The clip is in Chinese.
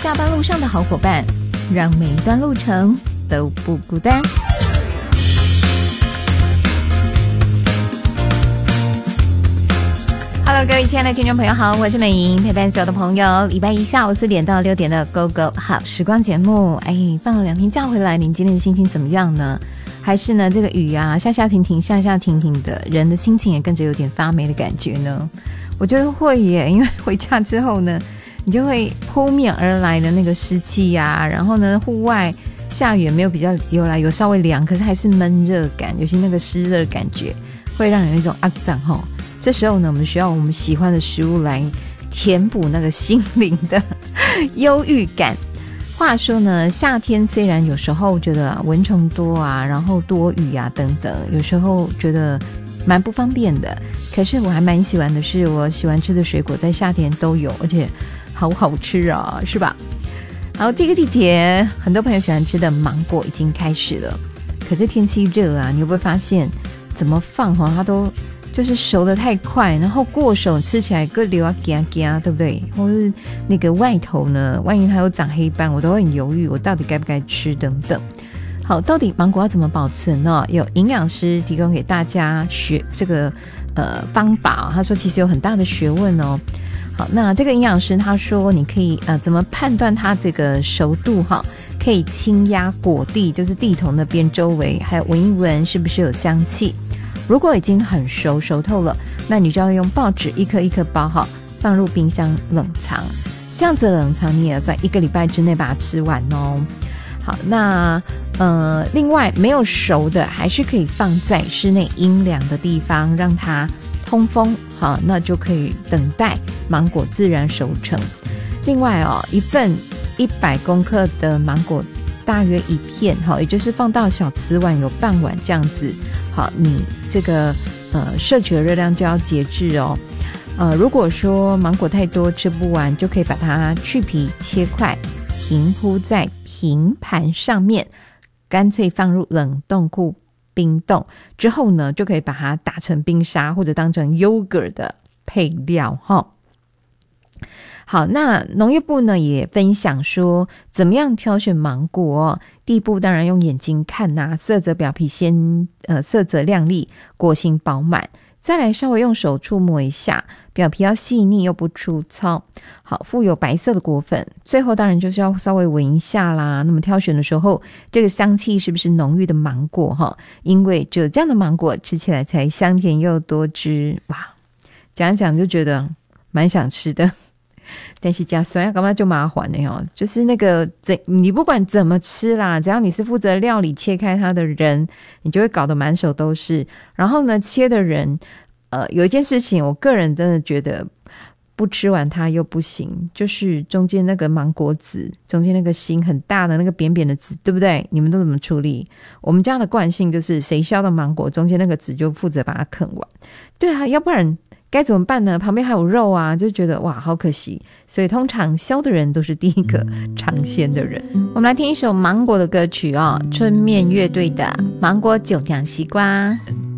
下班路上的好伙伴，让每一段路程都不孤单。Hello， 各位亲爱的听众朋友好，我是美莹，陪伴所有的朋友。礼拜一下午4点到6点的 Go Go 好时光节目。放了2天假回来，您今天的心情怎么样呢？还是呢这个雨啊下下停停下下停停的，人的心情也跟着有点发霉的感觉呢？我觉得会耶，因为回家之后呢，你就会扑面而来的那个湿气啊，然后呢户外下雨没有比较有稍微凉，可是还是闷热感，尤其那个湿热感觉会让人有一种脏齁。这时候呢，我们需要我们喜欢的食物来填补那个心灵的忧郁感。话说呢，夏天虽然有时候觉得蚊虫多啊，然后多雨啊等等，有时候觉得蛮不方便的，可是我还蛮喜欢的是，我喜欢吃的水果在夏天都有，而且好好吃啊，是吧？好，这个季节很多朋友喜欢吃的芒果已经开始了，可是天气热啊，你会不会发现怎么放它都就是熟得太快，然后过手吃起来各流啊嘎嘎，对不对？或是那个外头呢，万一它有长黑斑，我都会很犹豫，我到底该不该吃等等。好，到底芒果要怎么保存呢？有营养师提供给大家这个方法，他说其实有很大的学问哦。好，那这个营养师他说你可以怎么判断它这个熟度哈？可以轻压果蒂，就是蒂头那边周围，还有闻一闻是不是有香气。如果已经很熟透了，那你就要用报纸一颗一颗包好，放入冰箱冷藏。这样子冷藏你也要在1个礼拜之内把它吃完哦。好，那另外没有熟的还是可以放在室内阴凉的地方，让它通风，好，那就可以等待芒果自然熟成。另外一份100公克的芒果大约1片，好，也就是放到小瓷碗有半碗这样子。好，你这个摄取的热量就要节制哦。如果说芒果太多吃不完，就可以把它去皮切块，平铺在平盘上面，干脆放入冷冻库冰冻之后呢，就可以把它打成冰沙或者当成 yogurt 的配料哈。好，那农业部呢也分享说怎么样挑选芒果第一步当然用眼睛看啊，色泽表皮色泽亮丽，果形饱满，再来稍微用手触摸一下，表皮要细腻又不粗糙，好，富有白色的果粉，最后当然就是要稍微闻一下啦。那么挑选的时候这个香气是不是浓郁的芒果因为只有这样的芒果吃起来才香甜又多汁。哇，讲一讲就觉得蛮想吃的，但是加酸干嘛就麻烦了就是那个你不管怎么吃啦，只要你是负责料理切开它的人，你就会搞得满手都是。然后呢，切的人有一件事情我个人真的觉得不吃完它又不行，就是中间那个芒果籽，中间那个芯很大的那个扁扁的籽，对不对？你们都怎么处理？我们家的惯性就是谁削的芒果中间那个籽就负责把它啃完。对啊，要不然该怎么办呢？旁边还有肉啊，就觉得哇好可惜，所以通常削的人都是第一个尝鲜的人。我们来听一首芒果的歌曲春面乐队的《芒果酒酿西瓜》。